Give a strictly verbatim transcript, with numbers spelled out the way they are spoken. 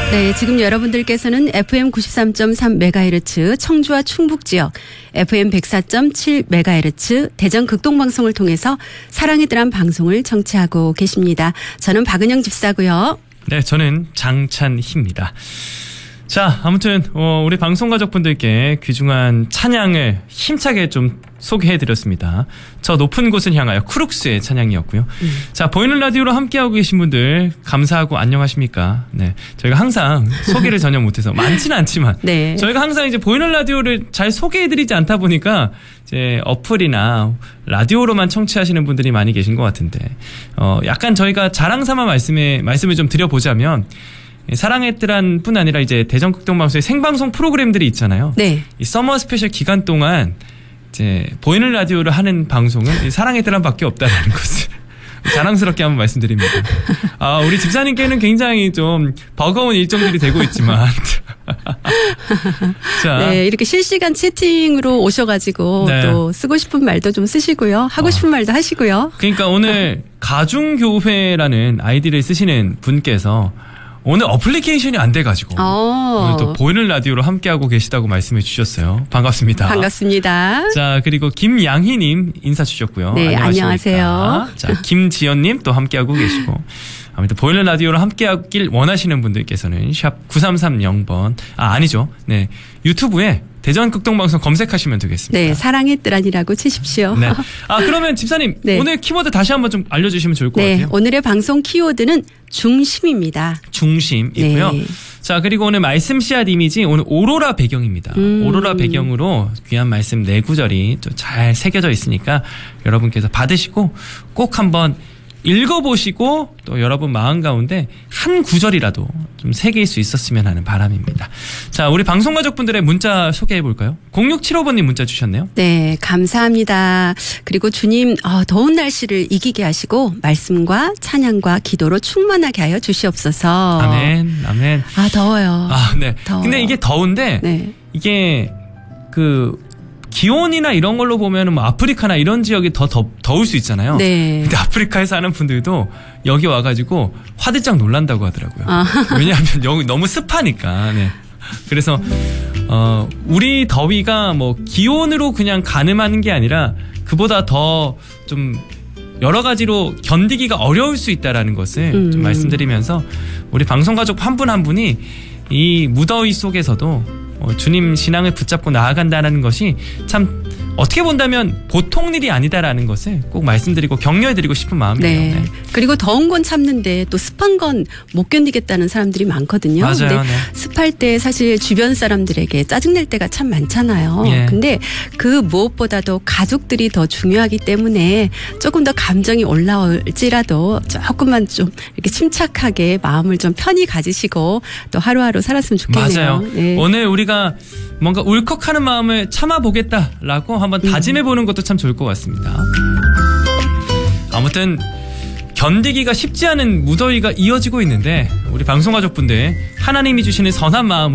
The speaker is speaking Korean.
네, 지금 여러분들께서는 에프엠 구십삼 점 삼 메가헤르츠 청주와 충북 지역, 에프엠 백사 점 칠 메가헤르츠 대전 극동방송을 통해서 사랑의 드람 방송을 청취하고 계십니다. 저는 박은영 집사고요. 네, 저는 장찬희입니다. 자, 아무튼 어, 우리 방송 가족분들께 귀중한 찬양을 힘차게 좀 소개해드렸습니다. 저 높은 곳을 향하여 쿠룩스의 찬양이었고요. 음. 자, 보이는 라디오로 함께하고 계신 분들 감사하고 안녕하십니까? 네, 저희가 항상 소개를 전혀 못해서 많지는 않지만 네. 저희가 항상 이제 보이는 라디오를 잘 소개해드리지 않다 보니까 이제 어플이나 라디오로만 청취하시는 분들이 많이 계신 것 같은데 어, 약간 저희가 자랑삼아 말씀에 말씀을 좀 드려보자면. 사랑의 뜨란 뿐 아니라 이제 대전 극동방송의 생방송 프로그램들이 있잖아요. 네. 이 서머 스페셜 기간 동안 이제 보이는 라디오를 하는 방송은 이 사랑의 뜨란밖에 없다는 것을 자랑스럽게 한번 말씀드립니다. 아, 우리 집사님께는 굉장히 좀 버거운 일정들이 되고 있지만. 자. 네, 이렇게 실시간 채팅으로 오셔가지고 네. 또 쓰고 싶은 말도 좀 쓰시고요. 하고 싶은 어. 말도 하시고요. 그러니까 오늘 가중교회라는 아이디를 쓰시는 분께서 오늘 어플리케이션이 안 돼가지고 오늘 또 보이는 라디오로 함께하고 계시다고 말씀해 주셨어요. 반갑습니다. 반갑습니다. 자, 그리고 김양희님 인사 주셨고요. 네, 안녕하세요. 자, 김지연님 또 함께하고 계시고 아무튼 보이는 라디오로 함께하길 원하시는 분들께서는 샵 구삼삼공 번 아 아니죠. 네, 유튜브에 대전 극동방송 검색하시면 되겠습니다. 네, 사랑의 뜨란이라고 치십시오. 네. 아, 그러면 집사님 네. 오늘 키워드 다시 한번 좀 알려주시면 좋을 것 네, 같아요. 오늘의 방송 키워드는 중심입니다. 중심이고요. 네. 자, 그리고 오늘 말씀 씨앗 이미지 오늘 오로라 배경입니다. 음. 오로라 배경으로 귀한 말씀 네 구절이 좀 잘 새겨져 있으니까 여러분께서 받으시고 꼭 한번 읽어보시고 또 여러분 마음 가운데 한 구절이라도 좀 새길 수 있었으면 하는 바람입니다. 자, 우리 방송가족분들의 문자 소개해볼까요? 공육칠오 번님 문자 주셨네요. 네, 감사합니다. 그리고 주님 어, 더운 날씨를 이기게 하시고 말씀과 찬양과 기도로 충만하게 하여 주시옵소서. 아멘, 아멘. 아, 더워요. 아, 네. 더워요. 근데 이게 더운데 네. 이게 그 기온이나 이런 걸로 보면은 뭐 아프리카나 이런 지역이 더, 더 더울 수 있잖아요. 네. 근데 아프리카에 사는 분들도 여기 와가지고 화들짝 놀란다고 하더라고요. 아. 왜냐하면 여기 너무 습하니까. 네. 그래서 어 우리 더위가 뭐 기온으로 그냥 가늠하는 게 아니라 그보다 더 좀 여러 가지로 견디기가 어려울 수 있다라는 것을 음. 좀 말씀드리면서 우리 방송가족 한 분 한 분이 이 무더위 속에서도 어, 주님 신앙을 붙잡고 나아간다는 것이 참 어떻게 본다면 보통 일이 아니다라는 것을 꼭 말씀드리고 격려해드리고 싶은 마음이에요. 네. 네. 그리고 더운 건 참는데 또 습한 건 못 견디겠다는 사람들이 많거든요. 맞아요. 근데 네. 습할 때 사실 주변 사람들에게 짜증낼 때가 참 많잖아요. 예. 근데 그 무엇보다도 가족들이 더 중요하기 때문에 조금 더 감정이 올라올지라도 조금만 좀 이렇게 침착하게 마음을 좀 편히 가지시고 또 하루하루 살았으면 좋겠네요. 맞아요. 네. 오늘 우리가 뭔가 울컥하는 마음을 참아보겠다라고 한번 다짐해보는 것도 참 좋을 것 같습니다. 아무튼 견디기가 쉽지 않은 무더위가 이어지고 있는데 우리 방송가족분들 하나님이 주시는 선한 마음으로